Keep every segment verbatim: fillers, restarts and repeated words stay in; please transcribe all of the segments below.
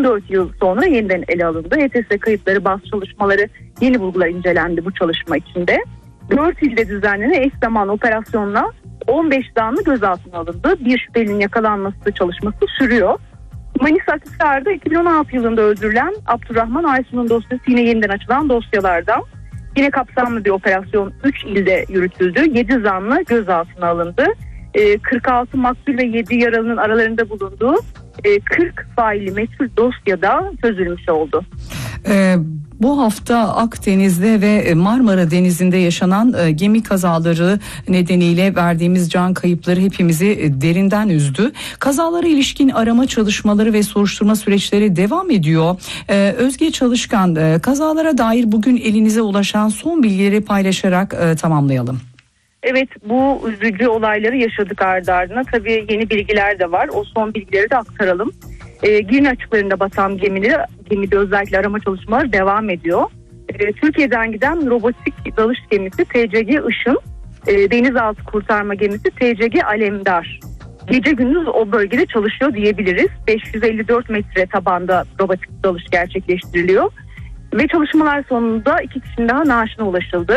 on dört yıl sonra yeniden ele alındı. H T S kayıtları, bazı çalışmaları, yeni bulgular incelendi bu çalışma içinde. dört ilde düzenlenen eş zamanlı operasyonla on beş zanlı gözaltına alındı. Bir şüphelinin yakalanması çalışması sürüyor. Manisa Akhisar'da iki bin on altı yılında öldürülen Abdurrahman Aysun'un dosyası yine yeniden açılan dosyalardan. Yine kapsamlı bir operasyon üç ilde yürütüldü. yedi zanlı gözaltına alındı. kırk altı maktul ve yedi yaralının aralarında bulunduğu kırk faili meçhul dosyada çözülmüş oldu. Ee, bu hafta Akdeniz'de ve Marmara Denizi'nde yaşanan e, gemi kazaları nedeniyle verdiğimiz can kayıpları hepimizi derinden üzdü. Kazalara ilişkin arama çalışmaları ve soruşturma süreçleri devam ediyor. Ee, Özge Çalışkan, e, kazalara dair bugün elinize ulaşan son bilgileri paylaşarak e, tamamlayalım. Evet, bu üzücü olayları yaşadık ardı ardına. Tabii yeni bilgiler de var. O son bilgileri de aktaralım. E, Girne açıklarında batan gemide, gemide özellikle arama çalışmaları devam ediyor. E, Türkiye'den giden robotik dalış gemisi T C G Işın, e, denizaltı kurtarma gemisi T C G Alemdar. Gece gündüz o bölgede çalışıyor diyebiliriz. beş yüz elli dört metre tabanda robotik dalış gerçekleştiriliyor. Ve çalışmalar sonunda iki kişinin daha naaşına ulaşıldı.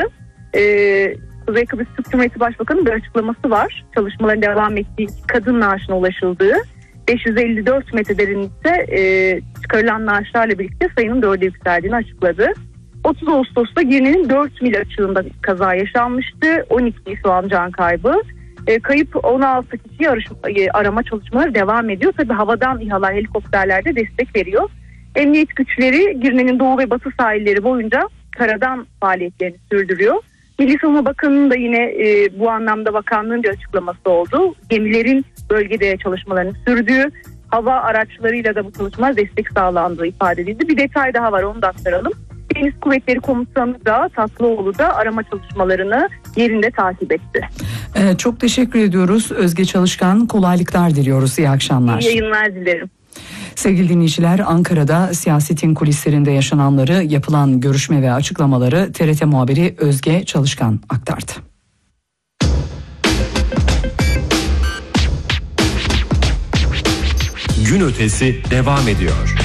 E, Kuzey Kıbrıs Türk Cumhuriyeti Başbakanı'nın bir açıklaması var. Çalışmaların devam ettiği kadın naaşına ulaşıldığı, beş yüz elli dört metre derinlikte e, çıkarılan naaşlarla birlikte sayının dörde yükseldiğini açıkladı. otuz Ağustos'ta Girne'nin dört mil açığında kaza yaşanmıştı. on iki şu an can kaybı. E, kayıp on altı kişiyi arış- arama çalışmaları devam ediyor. Tabii havadan İHA'lar, helikopterler de destek veriyor. Emniyet güçleri Girne'nin doğu ve batı sahilleri boyunca karadan faaliyetlerini sürdürüyor. Milli Savunma Bakanı'nın da yine e, bu anlamda bakanlığın bir açıklaması oldu. Gemilerin bölgede çalışmalarını sürdüğü, hava araçlarıyla da bu çalışmalar destek sağlandığı ifade edildi. Bir detay daha var, onu da aktaralım. Deniz Kuvvetleri Komutanı da Tatlıoğlu da arama çalışmalarını yerinde takip etti. Ee, çok teşekkür ediyoruz Özge Çalışkan. Kolaylıklar diliyoruz. İyi akşamlar. İyi yayınlar dilerim. Sevgili dinleyiciler, Ankara'da siyasetin kulislerinde yaşananları, yapılan görüşme ve açıklamaları T R T muhabiri Özge Çalışkan aktardı. Gün ötesi devam ediyor.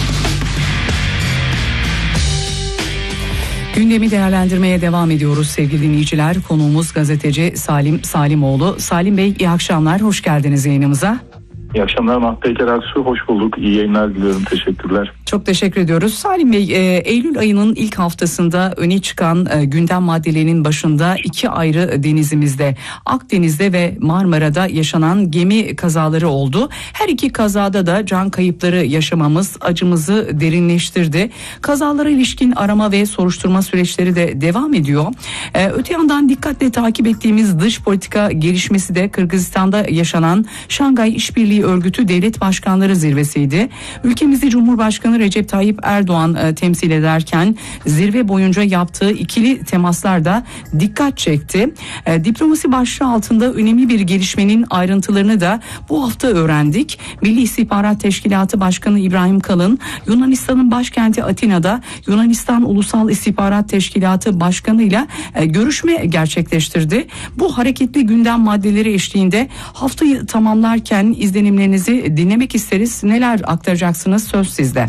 Gündemi değerlendirmeye devam ediyoruz sevgili dinleyiciler. Konuğumuz gazeteci Salim Salimoğlu. Salim Bey, iyi akşamlar, hoş geldiniz yayınımıza. İyi akşamlar Mahmut Peker Aksu, hoş bulduk. İyi yayınlar diliyorum, teşekkürler. Çok teşekkür ediyoruz. Salim Bey, e, Eylül ayının ilk haftasında öne çıkan e, gündem maddelerinin başında iki ayrı denizimizde, Akdeniz'de ve Marmara'da yaşanan gemi kazaları oldu. Her iki kazada da can kayıpları yaşamamız acımızı derinleştirdi. Kazalara ilişkin arama ve soruşturma süreçleri de devam ediyor. E, öte yandan dikkatle takip ettiğimiz dış politika gelişmesi de Kırgızistan'da yaşanan Şangay İşbirliği Örgütü Devlet Başkanları Zirvesi'ydi. Ülkemizi Cumhurbaşkanı Recep Tayyip Erdoğan e, temsil ederken zirve boyunca yaptığı ikili temaslar da dikkat çekti. E, diplomasi başlığı altında önemli bir gelişmenin ayrıntılarını da bu hafta öğrendik. Milli İstihbarat Teşkilatı Başkanı İbrahim Kalın, Yunanistan'ın başkenti Atina'da Yunanistan Ulusal İstihbarat Teşkilatı Başkanı ile e, görüşme gerçekleştirdi. Bu hareketli gündem maddeleri eşliğinde haftayı tamamlarken izlenimlerinizi dinlemek isteriz. Neler aktaracaksınız? Söz sizde.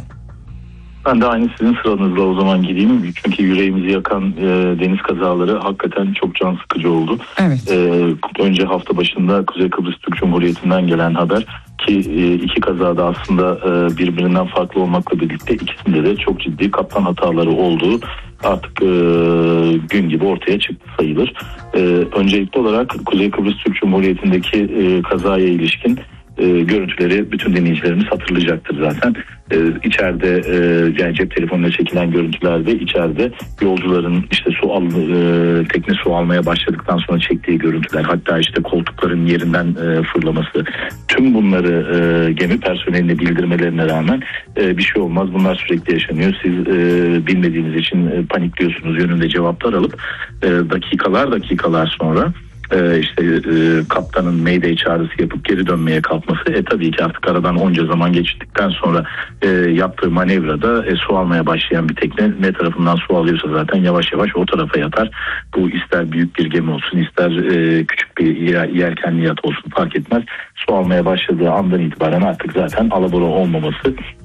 Ben de aynı sizin sıranızla o zaman gideyim. Çünkü yüreğimizi yakan e, deniz kazaları hakikaten çok can sıkıcı oldu. Evet. E, önce hafta başında Kuzey Kıbrıs Türk Cumhuriyeti'nden gelen haber ki e, iki kazada aslında e, birbirinden farklı olmakla birlikte ikisinde de çok ciddi kaptan hataları olduğu artık e, gün gibi ortaya çıktı sayılır. E, öncelikli olarak Kuzey Kıbrıs Türk Cumhuriyeti'ndeki e, kazaya ilişkin E, görüntüleri bütün dinleyicilerimiz hatırlayacaktır zaten. E, içeride e, yani cep telefonuyla çekilen görüntülerde içeride yolcuların işte su al, e, tekne su almaya başladıktan sonra çektiği görüntüler, hatta işte koltukların yerinden e, fırlaması, tüm bunları e, gemi personeline bildirmelerine rağmen e, bir şey olmaz, bunlar sürekli yaşanıyor, siz e, bilmediğiniz için e, panikliyorsunuz yönünde cevaplar alıp e, dakikalar dakikalar sonra Ee, işte e, kaptanın mayday çağrısı yapıp geri dönmeye kalkması, e tabii ki artık aradan onca zaman geçtikten sonra e, yaptığı manevrada e, su almaya başlayan bir tekne ne tarafından su alıyorsa zaten yavaş yavaş o tarafa yatar. Bu ister büyük bir gemi olsun, ister e, küçük bir yer, yelkenli yat olsun, fark etmez. Su almaya başladığı andan itibaren artık zaten alabora olmaması